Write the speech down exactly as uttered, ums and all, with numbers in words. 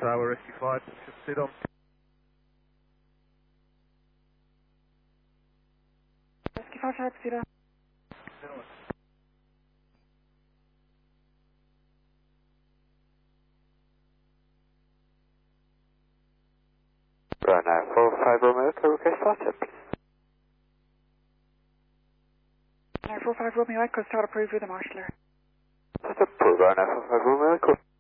Tower, Rescue five, should sit on. Rescue five, Tower, proceed on. Right now, four five Romeo, can request startup, please. nine four five Romeo Echo, start approved with a marshaller. Startup, right now, four five Romeo, Echo.